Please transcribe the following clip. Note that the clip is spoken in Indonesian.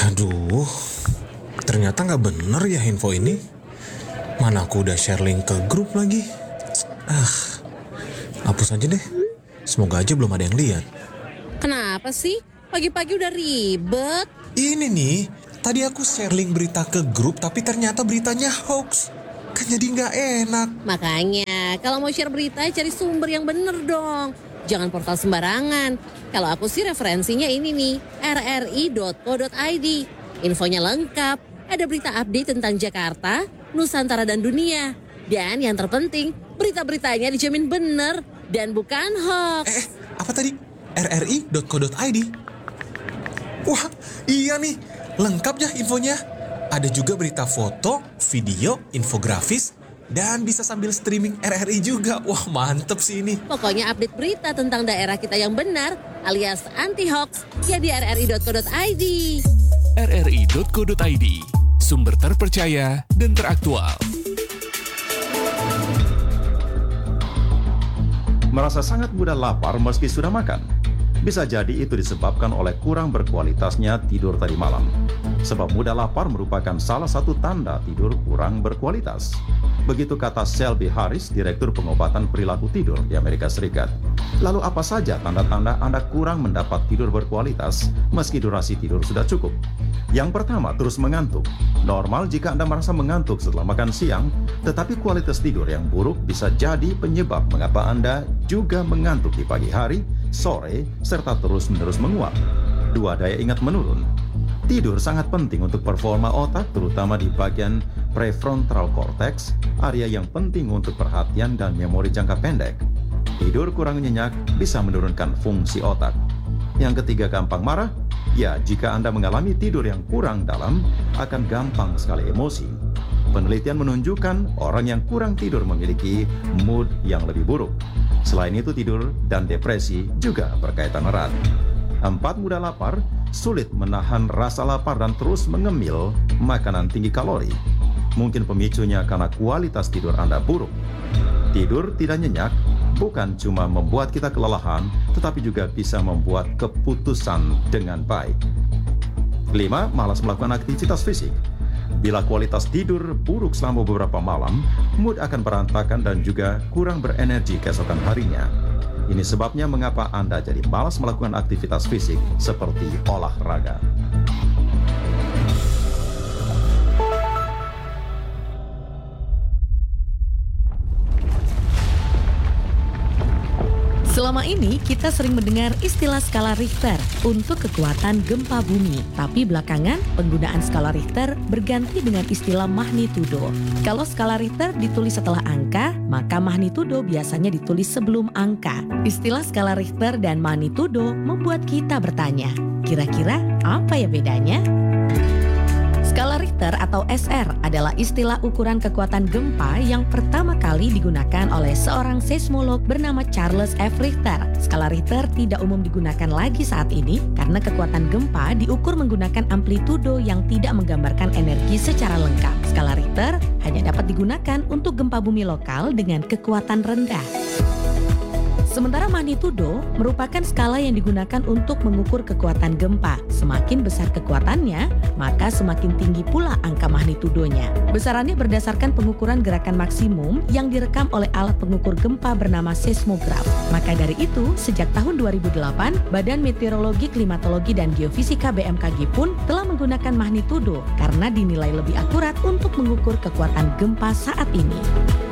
Aduh, ternyata nggak bener ya info ini. Mana aku udah share link ke grup lagi. Hapus aja deh. Semoga aja belum ada yang lihat. Kenapa sih? Pagi-pagi udah ribet. Ini nih, tadi aku share link berita ke grup tapi ternyata beritanya hoax. Kan jadi nggak enak. Makanya, kalau mau share berita cari sumber yang bener dong. Jangan portal sembarangan. Kalau aku sih referensinya ini nih, rri.co.id. Infonya lengkap, ada berita update tentang Jakarta, Nusantara dan dunia. Dan yang terpenting, berita-beritanya dijamin bener dan bukan hoax. Apa tadi? rri.co.id? Wah, iya nih, lengkap ya infonya. Ada juga berita foto, video, infografis, dan bisa sambil streaming RRI juga. Wah, mantep sih ini. Pokoknya update berita tentang daerah kita yang benar alias anti-hoax ya di rri.co.id. rri.co.id, sumber terpercaya dan teraktual. Merasa sangat mudah lapar meski sudah makan? Bisa jadi itu disebabkan oleh kurang berkualitasnya tidur tadi malam. Sebab mudah lapar merupakan salah satu tanda tidur kurang berkualitas. Begitu kata Selby Harris, Direktur Pengobatan Perilaku Tidur di Amerika Serikat. Lalu apa saja tanda-tanda Anda kurang mendapat tidur berkualitas meski durasi tidur sudah cukup? Yang pertama, terus mengantuk. Normal jika Anda merasa mengantuk setelah makan siang, tetapi kualitas tidur yang buruk bisa jadi penyebab mengapa Anda juga mengantuk di pagi hari, sore, serta terus-menerus menguap. 2. Daya ingat menurun. Tidur sangat penting untuk performa otak, terutama di bagian prefrontal cortex, area yang penting untuk perhatian dan memori jangka pendek. Tidur kurang nyenyak bisa menurunkan fungsi otak. Yang ketiga, gampang marah. Ya, jika Anda mengalami tidur yang kurang dalam, akan gampang sekali emosi. Penelitian menunjukkan orang yang kurang tidur memiliki mood yang lebih buruk. Selain itu, tidur dan depresi juga berkaitan erat. 4. Mudah lapar, sulit menahan rasa lapar dan terus mengemil makanan tinggi kalori. Mungkin pemicunya karena kualitas tidur Anda buruk. Tidur tidak nyenyak bukan cuma membuat kita kelelahan, tetapi juga bisa membuat keputusan dengan baik. 5. Malas melakukan aktivitas fisik. Bila kualitas tidur buruk selama beberapa malam, mood akan berantakan dan juga kurang berenergi keesokan harinya. Ini sebabnya mengapa Anda jadi malas melakukan aktivitas fisik seperti olahraga. Selama ini kita sering mendengar istilah skala Richter untuk kekuatan gempa bumi. Tapi belakangan penggunaan skala Richter berganti dengan istilah magnitudo. Kalau skala Richter ditulis setelah angka, maka magnitudo biasanya ditulis sebelum angka. Istilah skala Richter dan magnitudo membuat kita bertanya, kira-kira apa ya bedanya? Skala Richter atau SR adalah istilah ukuran kekuatan gempa yang pertama kali digunakan oleh seorang seismolog bernama Charles F. Richter. Skala Richter tidak umum digunakan lagi saat ini karena kekuatan gempa diukur menggunakan amplitudo yang tidak menggambarkan energi secara lengkap. Skala Richter hanya dapat digunakan untuk gempa bumi lokal dengan kekuatan rendah. Sementara magnitudo merupakan skala yang digunakan untuk mengukur kekuatan gempa. Semakin besar kekuatannya, maka semakin tinggi pula angka magnitudonya. Besarannya berdasarkan pengukuran gerakan maksimum yang direkam oleh alat pengukur gempa bernama seismograf. Maka dari itu, sejak tahun 2008, Badan Meteorologi, Klimatologi, dan Geofisika BMKG pun telah menggunakan magnitudo karena dinilai lebih akurat untuk mengukur kekuatan gempa saat ini.